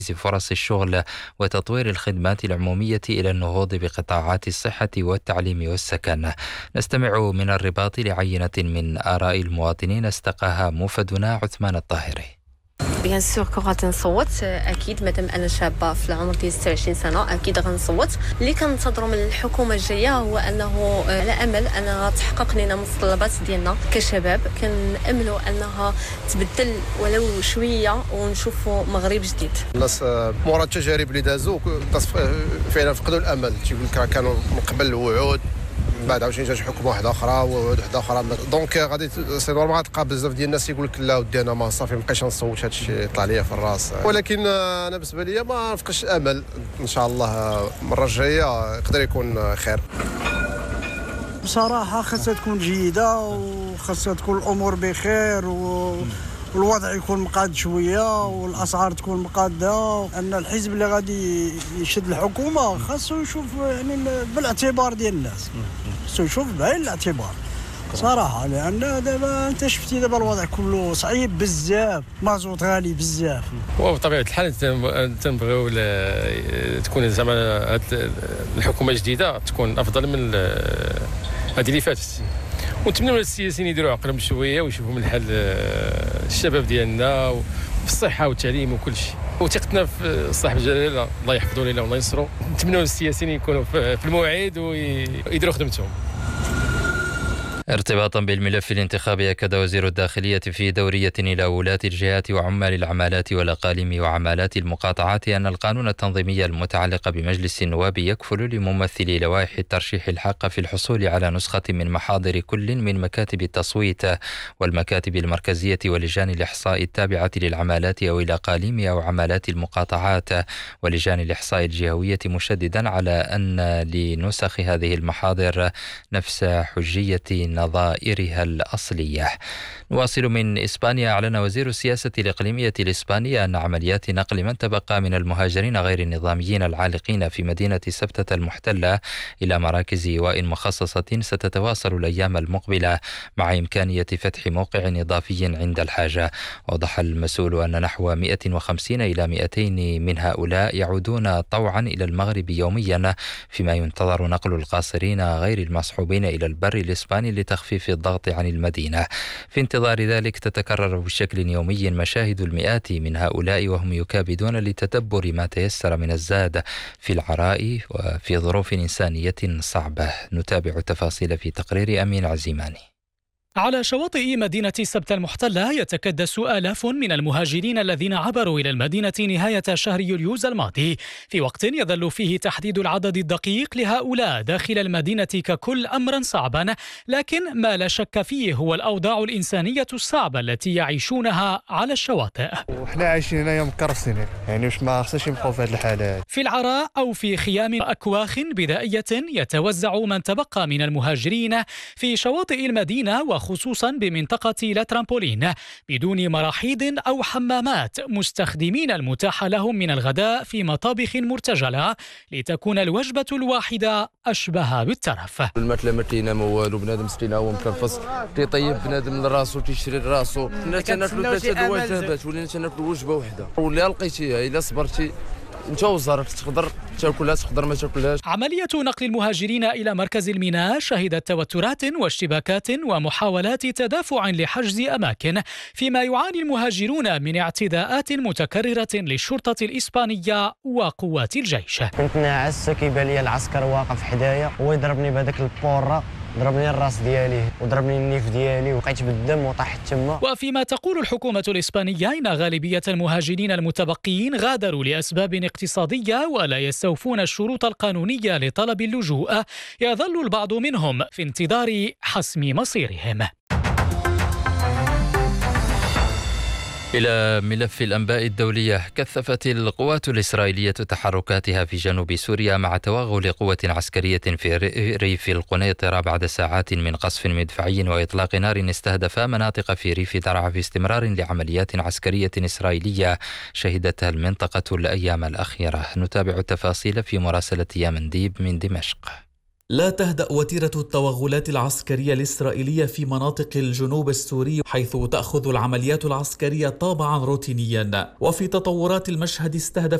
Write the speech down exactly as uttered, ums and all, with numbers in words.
فرص الشغل وتطوير الخدمات العمومية إلى النهوض بقطاعات الصحة والتعليم والسكن. نستمع من الرباط لعينة من آراء المواطنين استقاها موفدنا عثمان الطاهري. بيان سور كو غادي نصوت اكيد مادام انا شابه في العمر ديال ستة وعشرين سنه اكيد غنصوت. اللي كننتظروا من الحكومه الجايه هو انه على امل انها تحقق لنا متطلبات ديالنا كشباب. كناملوا انها تبدل ولو شويه ونشوفوا مغرب جديد. الناس مورا التجارب اللي دازوا الناس فعلا فقدوا الامل. تيقول لك كانوا من قبل الوعود بعد عاوتاني جات حكومه واحده اخرى ووعود واحده اخرى. دونك غادي سي نورمال غتلقى بزاف ديال الناس يقول لك لا ودي انا ما صافي مابقيتش نصوت هذا الشيء طلع ليا في الراس. ولكن انا بالنسبه لي ما نفقدش الامل ان شاء الله المره الجايه يقدر يكون خير. بصراحه خاصها تكون جيده وخاصها تكون الامور بخير و والوضع يكون مقاد شويه والاسعار تكون مقاده. ان الحزب اللي غادي يشد الحكومه خاصو يشوف يعني بالاعتبار ديال الناس، خاصو يشوف بعين الاعتبار صراحه. لان دابا انت شفتي دابا الوضع كله صعيب بزاف، مازوت غالي بزاف. وبطبيعه الحال تنبغيو تكون زعما الحكومه الجديده تكون افضل من هذه اللي فاتت. ونتمنوا السياسيين يديروا عقلهم شويه ويشوفوا من حال الشباب ديالنا وفي الصحه والتعليم وكل شيء. وثقتنا في صاحب الجلاله الله يحفظه لنا والله ينصرو. نتمنوا السياسيين يكونوا في الموعد ويديروا خدمتهم. ارتباطا بالملف الانتخابي أكد وزير الداخلية في دورية إلى ولاة الجهات وعمال العمالات والأقاليم وعمالات المقاطعات أن القانون التنظيمي المتعلق بمجلس النواب يكفل لممثلي لوائح الترشيح الحق في الحصول على نسخة من محاضر كل من مكاتب التصويت والمكاتب المركزية ولجان الإحصاء التابعة للعمالات أو الأقاليم أو عمالات المقاطعات ولجان الإحصاء الجهوية، مشددا على أن لنسخ هذه المحاضر نفس حجية نظائرها الأصلية. نواصل من إسبانيا. أعلن وزير السياسة الإقليمية الإسبانية أن عمليات نقل من تبقى من المهاجرين غير النظاميين العالقين في مدينة سبتة المحتلة إلى مراكز إيواء مخصصة ستتواصل الأيام المقبلة مع إمكانية فتح موقع إضافي عند الحاجة. وضح المسؤول أن نحو مئة وخمسين إلى مئتين من هؤلاء يعودون طوعا إلى المغرب يوميا، فيما ينتظر نقل القاصرين غير المصحوبين إلى البر الإسباني لتخفيف الضغط عن المدينة. في انتظار ذلك تتكرر بشكل يومي مشاهد المئات من هؤلاء وهم يكابدون لتدبر ما تيسر من الزاد في العراء وفي ظروف إنسانية صعبة. نتابع التفاصيل في تقرير أمين عزيماني. على شواطئ مدينة سبتة المحتلة يتكدس آلاف من المهاجرين الذين عبروا إلى المدينة نهاية شهر يوليوز الماضي، في وقت يظل فيه تحديد العدد الدقيق لهؤلاء داخل المدينة ككل أمرا صعبا، لكن ما لا شك فيه هو الأوضاع الإنسانية الصعبة التي يعيشونها على الشواطئ. وإحنا عايشين هنا مكرسين، يعني مش ما خصناش نبقاو في هذه الحالة. في العراء أو في خيام أكواخ بدائية يتوزع من تبقى من المهاجرين في شواطئ المدينة خصوصا بمنطقة لا ترامبولين بدون مراحيض أو حمامات، مستخدمين المتاح لهم من الغداء في مطابخ مرتجلة لتكون الوجبة الواحدة أشبه بالترف. الماكلة ما كاينة ما والو، بنادم مسكين هو مكرفص تيطيب بنادم لراسو تيشري لراسو. الناس تناكلوا ثلاثة الوجبات ولينا تناكلوا وجبة واحدة، ولا لقيتيها إلا صبرتي انت وزارك تقدر تاكلها تقدر ما تاكلهاش. عملية نقل المهاجرين إلى مركز الميناء شهدت توترات واشتباكات ومحاولات تدافع لحجز أماكن، فيما يعاني المهاجرون من اعتداءات متكررة للشرطة الإسبانية وقوات الجيش. كنت ناعس كيبان لي العسكر واقف حدايا ويضربني بهذاك البورة، ضربني الراس ديالي وضربني النيف ديالي وقعت بالدم وطاحت تما. وفيما تقول الحكومة الإسبانية إن غالبية المهاجرين المتبقيين غادروا لأسباب اقتصادية ولا يستوفون الشروط القانونية لطلب اللجوء، يظل البعض منهم في انتظار حسم مصيرهم. إلى ملف الأنباء الدولية. كثفت القوات الإسرائيلية تحركاتها في جنوب سوريا مع توغل قوة عسكرية في ريف القنيطرة بعد ساعات من قصف مدفعي وإطلاق نار استهدف مناطق في ريف درعا، في استمرار لعمليات عسكرية إسرائيلية شهدتها المنطقة الأيام الأخيرة. نتابع التفاصيل في مراسلة يامن ديب من دمشق. لا تهدأ وتيرة التوغلات العسكرية الإسرائيلية في مناطق الجنوب السوري، حيث تأخذ العمليات العسكرية طابعا روتينيا. وفي تطورات المشهد استهدف